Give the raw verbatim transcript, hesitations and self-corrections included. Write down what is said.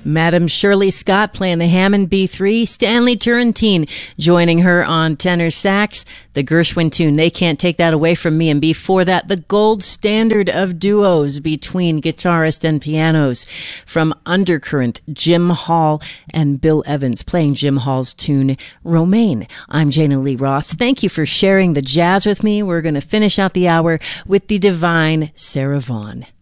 Madam Shirley Scott playing the Hammond B three. Stanley Turrentine joining her on tenor sax. The Gershwin tune, They Can't Take That Away From Me. And before that, the gold standard of duos between guitarist and pianos from Undercurrent, Jim Hall and Bill Evans playing Jim Hall's tune, Romaine. I'm Jana Lee Ross. Thank you for sharing the jazz with me. We're going to finish out the hour with the divine Sarah Vaughan.